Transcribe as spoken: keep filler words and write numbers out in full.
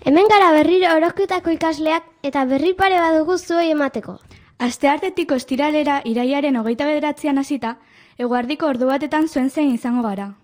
Hemen gara berriro Orozketako ikasleak eta berri pare badugu zuei emateko. Asteartetik ostiralera irailaren hogeita bederatzian hasita, eguerdiko ordu batetan zuen zein izango gara.